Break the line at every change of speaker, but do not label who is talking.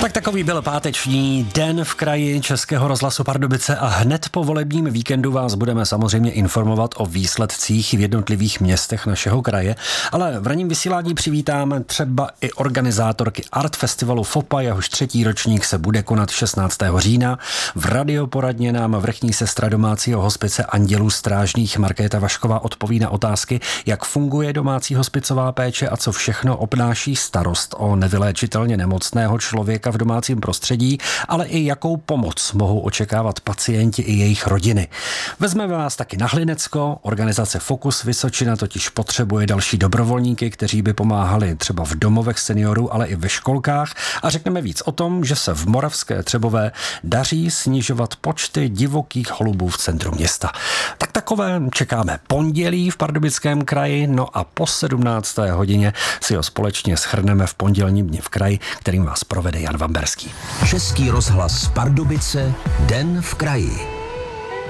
Tak takový byl páteční den v kraji Českého rozhlasu Pardubice a hned po volebním víkendu vás budeme samozřejmě informovat o výsledcích v jednotlivých městech našeho kraje, ale v ranním vysílání přivítáme třeba i organizátorky Art Festivalu FOPA, jehož 3. ročník se bude konat 16. října. V radioporadně nám vrchní sestra domácího hospice Andělů strážných Markéta Vašková odpoví na otázky, jak funguje domácí hospicová péče a co všechno obnáší starost o nevyléčitelně nemocného člověka v domácím prostředí, ale i jakou pomoc mohou očekávat pacienti i jejich rodiny. Vezmeme vás taky na Hlinecko. Organizace Fokus Vysočina totiž potřebuje další dobrovolníky, kteří by pomáhali třeba v domovech seniorů, ale i ve školkách, a řekneme víc o tom, že se v Moravské Třebové daří snižovat počty divokých holubů v centru města. Tak takové čekáme pondělí v Pardubickém kraji, no a po 17. hodině si ho společně shrneme v pondělním dni v kraji, kterým vás provede Jan Vamberský.
Český rozhlas Pardubice, den v kraji.